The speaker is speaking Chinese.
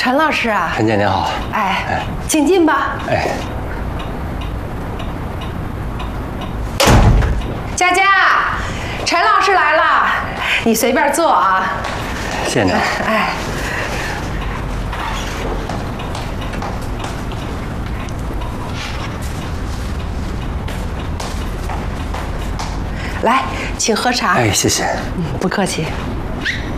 陈老师啊， 陈姐您好。 哎，请进吧。 哎， 佳佳，陈老师来了，你随便坐啊。 谢谢您。 哎，来，请喝茶。 哎，谢谢。 不客气。